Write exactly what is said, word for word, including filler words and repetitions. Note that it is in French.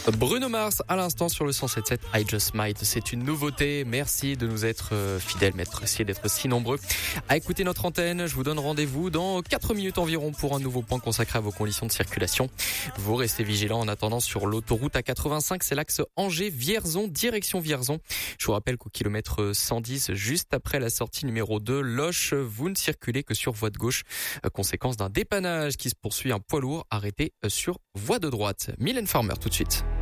Bruno Mars à l'instant sur le cent sept virgule sept I Just Might. C'est une nouveauté. Merci de nous être fidèles, merci d'être si nombreux à écouter notre antenne. Je vous donne rendez-vous dans quatre minutes environ pour un nouveau point consacré à vos conditions de circulation. Vous restez vigilants en attendant sur l'autoroute A quatre-vingt-cinq. C'est l'axe Angers-Vierzon, direction Vierzon. Je vous rappelle qu'au kilomètre cent dix, juste après la sortie numéro deux, Loche, vous ne circulez que sur voie de gauche. Conséquence d'un dépannage qui se poursuit, un poids lourd arrêté sur voie de droite. Mylène Farmer tout de suite.